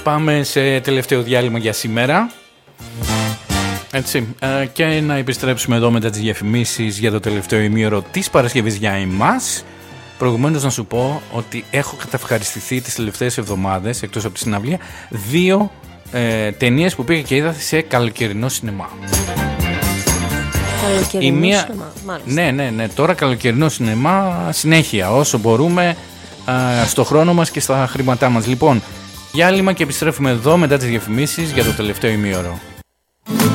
πάμε σε τελευταίο διάλειμμα για σήμερα. Έτσι, και να επιστρέψουμε εδώ μετά τις διαφημίσεις για το τελευταίο ημίωρο της Παρασκευής για εμάς. Προηγουμένως να σου πω ότι έχω καταευχαριστηθεί τις τελευταίες εβδομάδες, εκτός από τη συναυλία, 2 ταινίες που πήγα και είδα σε καλοκαιρινό σινεμά. Καλοκαιρινό σινεμά, μάλιστα. Ναι, τώρα καλοκαιρινό σινεμά συνέχεια, όσο μπορούμε, στο χρόνο μας και στα χρήματά μας. Λοιπόν, διάλειμμα και επιστρέφουμε εδώ μετά τις διαφημίσεις για το τελευταίο ημίωρο.